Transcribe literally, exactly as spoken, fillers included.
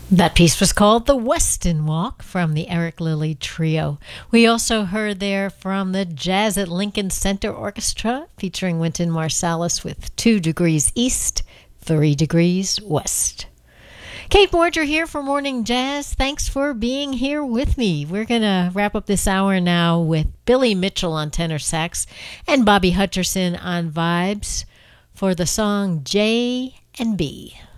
That piece was called The Weston Walk from the Eric Lilly Trio. We also heard there from the Jazz at Lincoln Center Orchestra featuring Wynton Marsalis with Two Degrees East, Three Degrees West. Kate Morger here for Morning Jazz. Thanks for being here with me. We're going to wrap up this hour now with Billy Mitchell on tenor sax and Bobby Hutcherson on vibes for the song J and B.